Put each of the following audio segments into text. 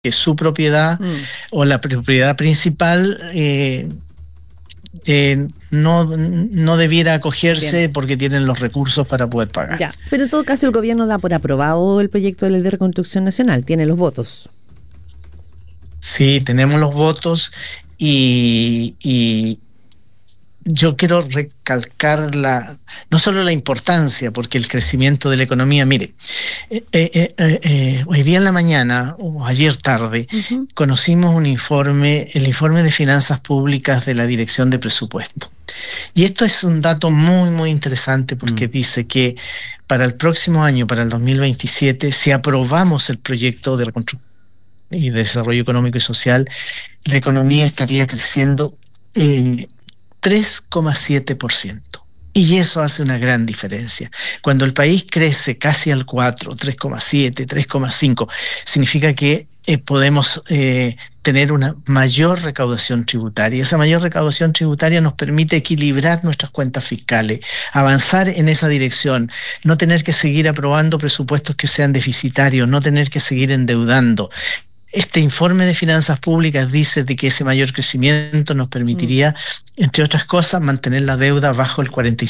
que su propiedad o la propiedad principal no debiera acogerse. Bien. Porque tienen los recursos para poder pagar. Ya, pero en todo caso el gobierno da por aprobado el proyecto de ley de reconstrucción nacional, tiene los votos. Sí, tenemos los votos y yo quiero recalcar no solo la importancia, porque el crecimiento de la economía, mire, hoy día en la mañana o ayer tarde, conocimos el informe de finanzas públicas de la Dirección de Presupuesto. Y esto es un dato muy, muy interesante porque dice que para el próximo año, para el 2027, si aprobamos el proyecto de reconstrucción y de desarrollo económico y social, la economía estaría creciendo 3,7%. Y eso hace una gran diferencia. Cuando el país crece casi al 4, 3,7, 3,5, significa que podemos tener una mayor recaudación tributaria. Esa mayor recaudación tributaria nos permite equilibrar nuestras cuentas fiscales, avanzar en esa dirección, no tener que seguir aprobando presupuestos que sean deficitarios, no tener que seguir endeudando. Este informe de finanzas públicas dice de que ese mayor crecimiento nos permitiría, entre otras cosas, mantener la deuda bajo el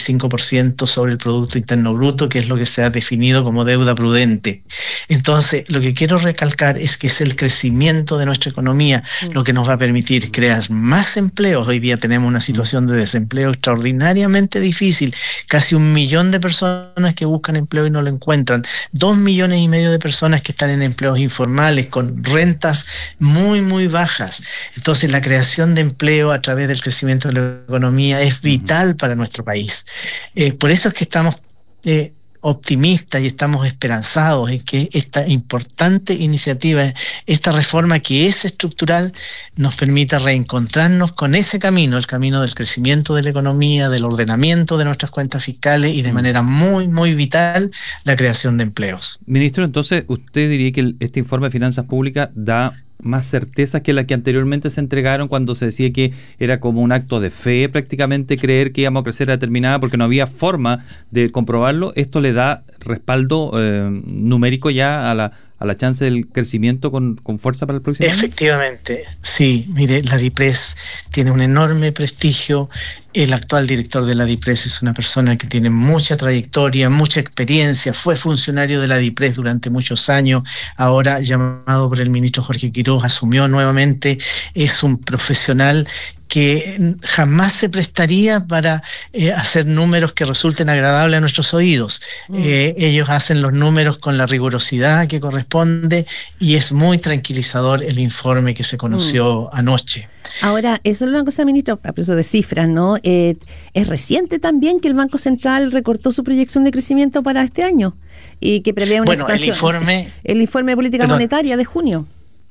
45% sobre el Producto Interno Bruto, que es lo que se ha definido como deuda prudente. Entonces, lo que quiero recalcar es que es el crecimiento de nuestra economía lo que nos va a permitir crear más empleos. Hoy día tenemos una situación de desempleo extraordinariamente difícil. Casi 1 millón de personas que buscan empleo y no lo encuentran. 2,5 millones de personas que están en empleos informales con rentas muy, muy bajas. Entonces, la creación de empleo a través del crecimiento de la economía es vital para nuestro país. Por eso es que estamos optimistas y estamos esperanzados en que esta importante iniciativa, esta reforma que es estructural, nos permita reencontrarnos con ese camino, el camino del crecimiento de la economía, del ordenamiento de nuestras cuentas fiscales y de manera muy, muy vital, la creación de empleos. Ministro, entonces, ¿usted diría que este informe de finanzas públicas da más certezas que las que anteriormente se entregaron cuando se decía que era como un acto de fe prácticamente creer que íbamos a crecer a determinada porque no había forma de comprobarlo? ¿Esto le da respaldo numérico ya a la chance del crecimiento con fuerza para el próximo año? Efectivamente, sí. Mire, la DIPRES tiene un enorme prestigio. El actual director de la DIPRES es una persona que tiene mucha trayectoria, mucha experiencia, fue funcionario de la DIPRES durante muchos años, ahora llamado por el ministro Jorge Quiroz, asumió nuevamente, es un profesional que jamás se prestaría para hacer números que resulten agradables a nuestros oídos. Ellos hacen los números con la rigurosidad que corresponde y es muy tranquilizador el informe que se conoció anoche. Ahora, eso es una cosa, ministro, a propósito de cifras, ¿no? Es reciente también que el Banco Central recortó su proyección de crecimiento para este año y que prevé una expansión. El informe de política monetaria de junio.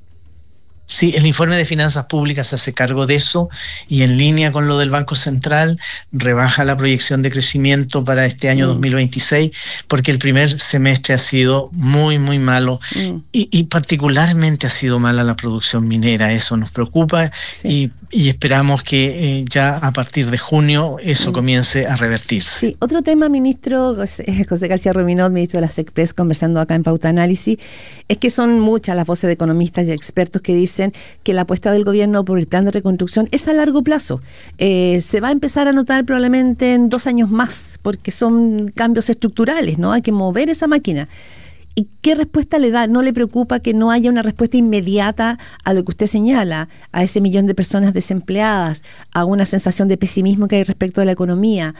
Sí, el informe de finanzas públicas se hace cargo de eso y en línea con lo del Banco Central rebaja la proyección de crecimiento para este año 2026 porque el primer semestre ha sido muy, muy malo y particularmente ha sido mala la producción minera. Eso nos preocupa y esperamos que ya a partir de junio eso comience a revertirse. Sí, otro tema, ministro José García Ruminot, ministro de la SECPRES, conversando acá en Pauta Análisis, es que son muchas las voces de economistas y expertos que dicen que la apuesta del gobierno por el plan de reconstrucción es a largo plazo. Se va a empezar a notar probablemente en 2 años más, porque son cambios estructurales, ¿no? Hay que mover esa máquina. ¿Y qué respuesta le da? ¿No le preocupa que no haya una respuesta inmediata a lo que usted señala, a ese 1 millón de personas desempleadas, a una sensación de pesimismo que hay respecto de la economía?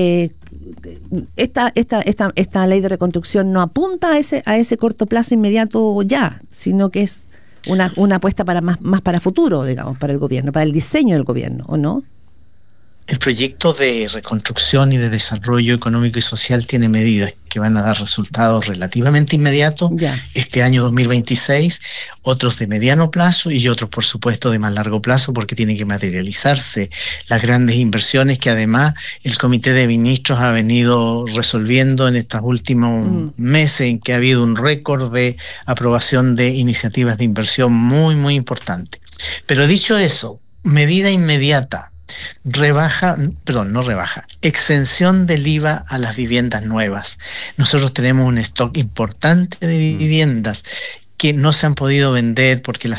Esta ley de reconstrucción no apunta a ese corto plazo inmediato ya, sino que es una apuesta para más para futuro, digamos, para el gobierno, para el diseño del gobierno, ¿o no? El proyecto de reconstrucción y de desarrollo económico y social tiene medidas que van a dar resultados relativamente inmediatos este año 2026, otros de mediano plazo y otros, por supuesto, de más largo plazo, porque tienen que materializarse las grandes inversiones que además el Comité de Ministros ha venido resolviendo en estos últimos meses, en que ha habido un récord de aprobación de iniciativas de inversión muy, muy importante. Pero dicho eso, medida inmediata. Exención del IVA a las viviendas nuevas. Nosotros tenemos un stock importante de viviendas que no se han podido vender porque las